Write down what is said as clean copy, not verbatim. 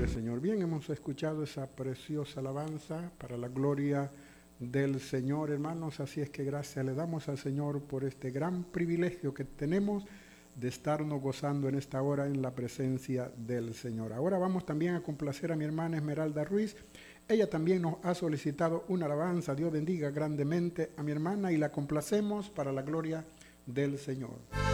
Señor. Bien, hemos escuchado esa preciosa alabanza para la gloria del Señor, hermanos. Así es que gracias le damos al Señor por este gran privilegio que tenemos de estarnos gozando en esta hora en la presencia del Señor. Ahora vamos también a complacer a mi hermana Esmeralda Ruiz. Ella también nos ha solicitado una alabanza. Dios bendiga grandemente a mi hermana y la complacemos para la gloria del Señor.